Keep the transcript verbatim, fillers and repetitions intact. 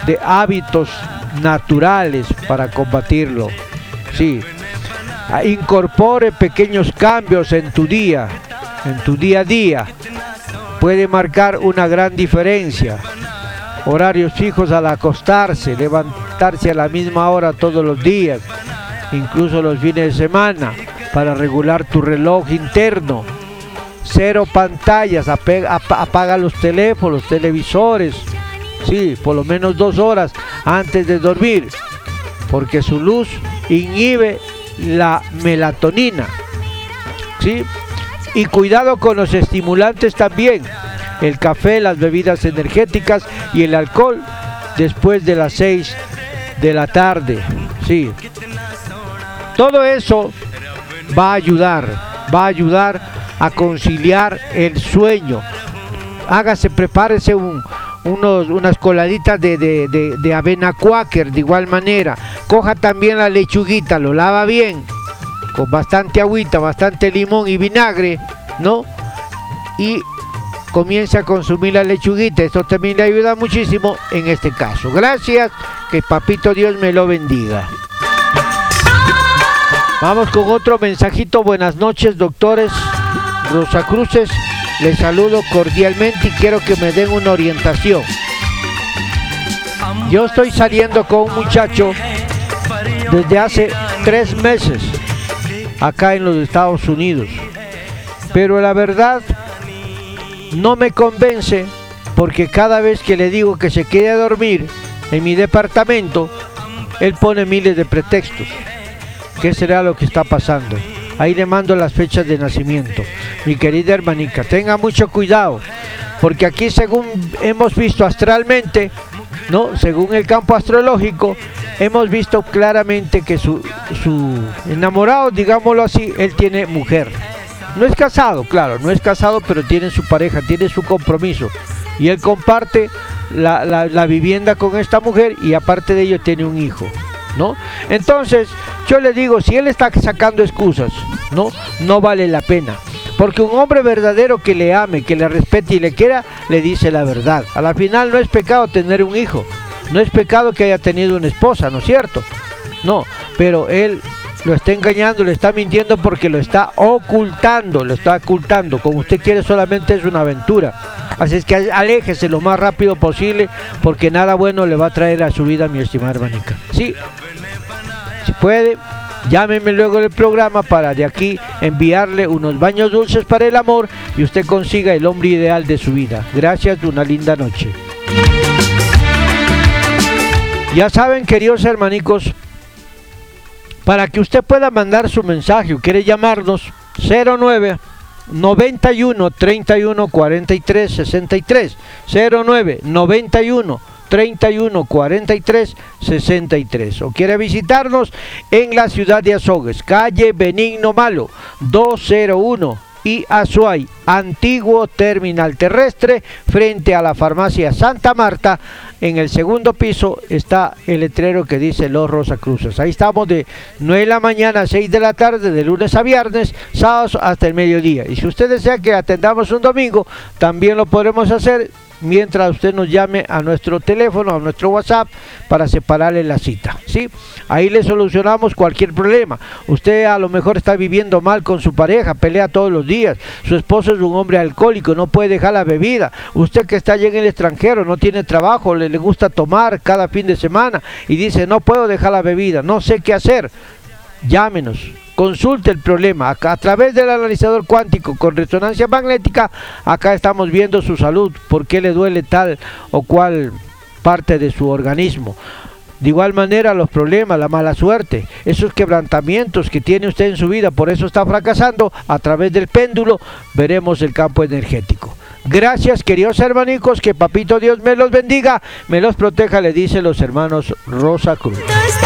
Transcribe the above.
de hábitos naturales para combatirlo. Sí, incorpore pequeños cambios en tu día, en tu día a día. Puede marcar una gran diferencia. Horarios fijos al acostarse, levantarse a la misma hora todos los días, incluso los fines de semana, para regular tu reloj interno. Cero pantallas, apaga los teléfonos, televisores, sí, por lo menos dos horas antes de dormir, porque su luz inhibe la melatonina, ¿sí? Y cuidado con los estimulantes también, el café, las bebidas energéticas y el alcohol después de las seis de la tarde, ¿sí? Todo eso va a ayudar, va a ayudar a conciliar el sueño. Hágase, prepárese un, unos, unas coladitas de, de, de, de avena Quaker de igual manera. Coja también la lechuguita, lo lava bien, con bastante agüita, bastante limón y vinagre, ¿no? Y comience a consumir la lechuguita. Esto también le ayuda muchísimo en este caso. Gracias, que Papito Dios me lo bendiga. Vamos con otro mensajito. Buenas noches, doctores Rosacruces, les saludo cordialmente y quiero que me den una orientación. Yo estoy saliendo con un muchacho desde hace tres meses acá en los Estados Unidos, pero la verdad no me convence, porque cada vez que le digo que se quede a dormir en mi departamento, él pone miles de pretextos. ¿Qué será lo que está pasando? Ahí le mando las fechas de nacimiento. Mi querida hermanica, tenga mucho cuidado, porque aquí, según hemos visto astralmente, ¿no? Según el campo astrológico, hemos visto claramente que su, su enamorado, digámoslo así, él tiene mujer. No es casado, claro, no es casado, pero tiene su pareja, tiene su compromiso. Y él comparte la, la, la vivienda con esta mujer, y aparte de ello tiene un hijo, ¿no? Entonces, yo le digo, si él está sacando excusas, no, no vale la pena. Porque un hombre verdadero que le ame, que le respete y le quiera, le dice la verdad. A la final no es pecado tener un hijo, no es pecado que haya tenido una esposa, ¿no es cierto? No, pero él lo está engañando, le está mintiendo porque lo está ocultando, lo está ocultando. Como usted quiere, solamente es una aventura. Así es que aléjese lo más rápido posible, porque nada bueno le va a traer a su vida, mi estimada hermanica. Sí, si puede, llámeme luego del programa para de aquí enviarle unos baños dulces para el amor y usted consiga el hombre ideal de su vida. Gracias, una linda noche. Ya saben, queridos hermanicos, para que usted pueda mandar su mensaje o quiere llamarnos, cero nueve noventa y uno treinta y uno cuarenta y tres sesenta y tres, cero nueve noventa y uno treinta y uno cuarenta y tres sesenta y tres, o quiere visitarnos en la ciudad de Azogues, calle Benigno Malo doscientos uno y Azuay, antiguo terminal terrestre, frente a la farmacia Santa Marta. En el segundo piso está el letrero que dice Los Rosacruces. Ahí estamos de nueve de la mañana a seis de la tarde, de lunes a viernes, sábados hasta el mediodía. Y si usted desea que atendamos un domingo, también lo podremos hacer, mientras usted nos llame a nuestro teléfono, a nuestro WhatsApp, para separarle la cita, ¿sí? Ahí le solucionamos cualquier problema. Usted a lo mejor está viviendo mal con su pareja, pelea todos los días, su esposo es un hombre alcohólico, no puede dejar la bebida, usted que está allá en el extranjero, no tiene trabajo, le, le gusta tomar cada fin de semana y dice, no puedo dejar la bebida, no sé qué hacer. Llámenos, consulte el problema. Acá, a través del analizador cuántico con resonancia magnética, acá estamos viendo su salud, por qué le duele tal o cual parte de su organismo. De igual manera, los problemas, la mala suerte, esos quebrantamientos que tiene usted en su vida, por eso está fracasando, a través del péndulo veremos el campo energético. Gracias, queridos hermanicos, que Papito Dios me los bendiga, me los proteja, le dicen los hermanos Rosacruces.